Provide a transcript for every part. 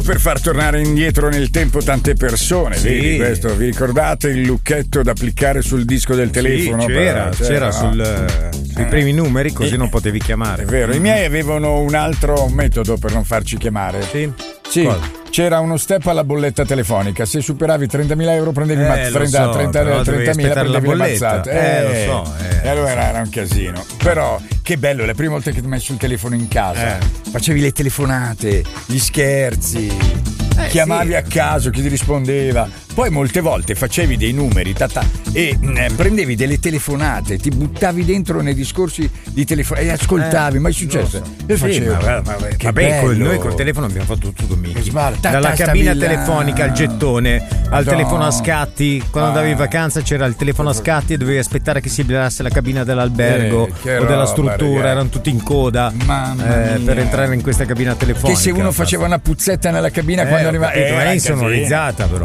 per far tornare indietro nel tempo tante persone. Sì. Vedi questo? Vi ricordate il lucchetto da applicare sul disco del telefono? Sì, c'era no? sui primi numeri, così non potevi chiamare. È vero, i miei avevano un altro metodo per non farci chiamare. Sì. Cosa? C'era uno step alla bolletta telefonica. Se superavi 30.000 euro prendevi 30.000 prendevi le mazzate. Lo so. E allora era un casino. Però che bello, le prime volte che ti metti il telefono in casa, facevi le telefonate, gli scherzi. Chiamavi a caso chi ti rispondeva, poi molte volte facevi dei numeri e prendevi delle telefonate, ti buttavi dentro nei discorsi di telefono e ascoltavi. Ma è successo? Io facevo. Noi col telefono abbiamo fatto tutto, Miki. Dalla cabina telefonica al gettone, al telefono a scatti. Quando andavi in vacanza c'era il telefono a scatti e dovevi aspettare che si liberasse la cabina dell'albergo o della struttura, erano tutti in coda per entrare in questa cabina telefonica. Che se uno faceva una puzzetta nella cabina quando arrivava è insonorizzata, però.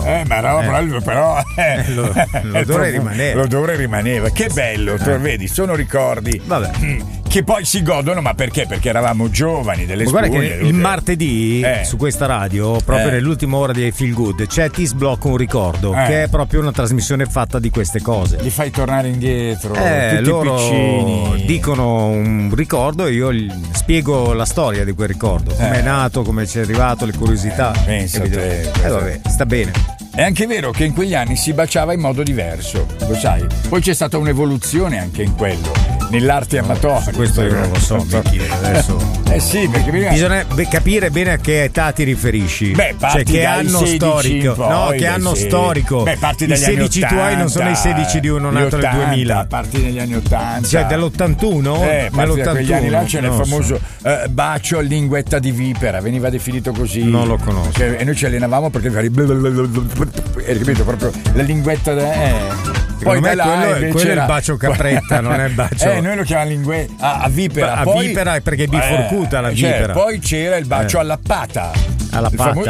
L'odore rimaneva. Che bello, vedi, sono ricordi. Vabbè. Che poi si godono, ma perché? Perché eravamo giovani, delle spugne. Guarda che il martedì su questa radio, proprio nell'ultima ora di Feel Good, c'è Ti sblocco un ricordo, che è proprio una trasmissione fatta di queste cose. Li fai tornare indietro, tutti loro piccini. Dicono un ricordo e io spiego la storia di quel ricordo, come è nato, come ci è arrivato, le curiosità. Vabbè, sta bene. È anche vero che in quegli anni si baciava in modo diverso, lo sai. Poi c'è stata un'evoluzione anche in quello, nell'arte amatoria. Questo io non lo so, adesso. Sì, perché bisogna capire bene a che età ti riferisci. Cioè che anno storico. Che anno storico. Parti dagli anni 80. I 16 tuoi non sono i 16 di uno nato nel 2000. Parti negli anni 80. Cioè dall'81? Parti da quegli anni là c'era il famoso bacio a linguetta di vipera, veniva definito così. Non lo conosco. E noi ci allenavamo perché hai capito proprio la linguetta poi da là quello è il bacio capretta, non è il bacio. Noi lo chiamiamo linguetta a vipera. A poi, vipera è perché è biforcuta la vipera. Poi c'era il bacio alla pata. Alla pata?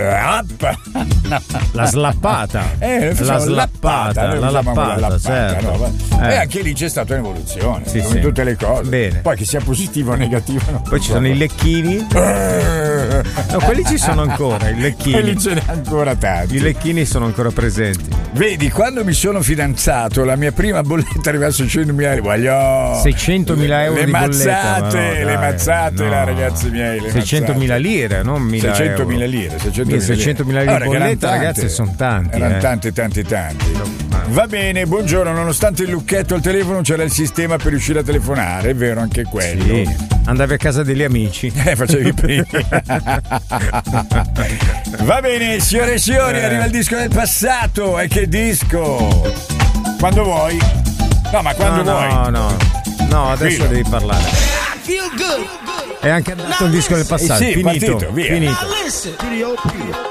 La slappata. La slappata. La lappata, certo. E anche lì c'è stata un'evoluzione, come tutte le cose. Bene. Poi che sia positivo o negativo. Poi ci sono i lecchini. No, quelli ci sono ancora, i lecchini. Quelli ce n'è ancora tanti. I lecchini sono ancora presenti. Vedi, quando mi sono fidanzato, la mia prima bolletta arrivava a 600.000 euro. 600.000 euro di bolletta. Le mazzate, ragazzi miei. 600.000 lire, non 1.000 euro. 600.000 lire. 600.000 lire di bolletta, ragazzi, sono tanti. Erano tanti. Va bene, buongiorno. Nonostante il lucchetto al telefono c'era il sistema per riuscire a telefonare, è vero anche quello. Sì. Andavi a casa degli amici. Facevi prima. Va bene, signore e signori, arriva il disco del passato. E che disco? Quando vuoi. No, ma quando vuoi. No, adesso devi parlare. È anche andato il disco del passato. Finito. Finito.